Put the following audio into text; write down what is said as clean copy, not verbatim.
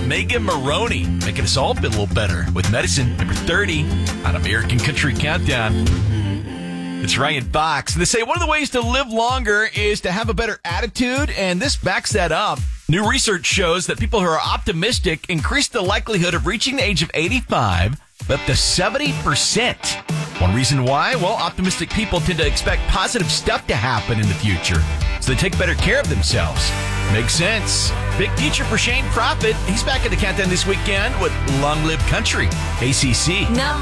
Megan Maroney, making us all feel a little better with Medicine, number 30 on American Country Countdown. It's Ryan Fox. They say one of the ways to live longer is to have a better attitude, and this backs that up. New research shows that people who are optimistic increase the likelihood of reaching the age of 85 by up to 70%. One reason why? Well, optimistic people tend to expect positive stuff to happen in the future, so they take better care of themselves. Makes sense. Big future for Shane Prophet. He's back at the Countdown this weekend with Long Live Country, ACC. Now